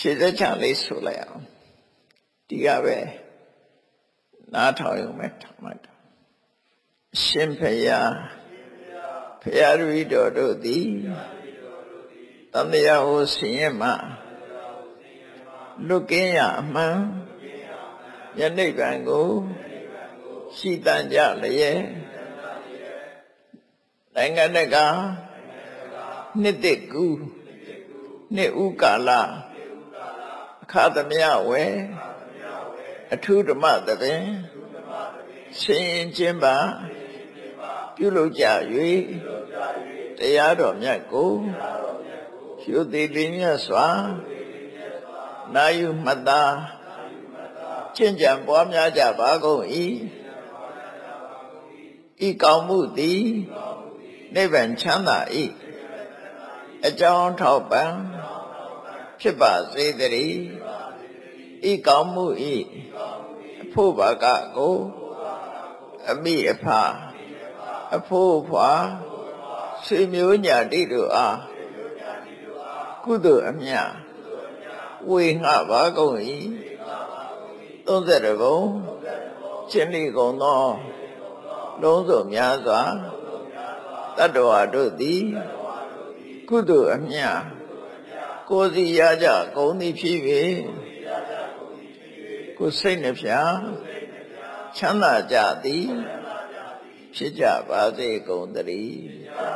ခြေသက်ချလေးဆိုလိုက်အောင်ဒီကပဲနားထောင်ရုံပဲထောင်လိုက်တာရှင်ဖယားဖယားရီတော်တို့သည်တန်တရားဟောဆင်းရဲမှလွတ်ကင်းရအမှန်ယနေ့ဗံကိုရှိတန်ကြလျက်နိုင်ငံတကာနှစ်တကူနှစ်ဥကာလအခါသမယဝဲအထုဓမ္မသဘင်ဆင်းရင်ခြင်းပါပြုလုပ်ကြ၍တရားတော်မြတ်ကိုရှုသိလင်းမြတ်စွာနာယူမှတ်သားကျင့်ကြံပွားများကြပါကုန်၏ဤကောင်းမှုသည်နိဗ္ဗာန်ချမ်းသာ၏အကြောင်းထောက်ပံ့ဖြစ်ပါစေတည်းဤကောင်းမှု၏အဖို့ဘာကကိုအမိအဖအဖို့ဖွာဆွေမျိုးညာတိတို့အားကုသိုလ်အမြတ်ဝေငှပါကုန်၏30ဘုံကျင့်လိကုန်သောလုံးစုံများစွာတတ္တဝါတို့သည်ကုသိုလ်အမြတ်ကိုယ်စီရကြကုန်သည်ဖြစ်၍ကိုယ်စိတ်နှဖျားချမ်းသာကြသည်ဖြစ်ကြပါစေကုန်သတည်း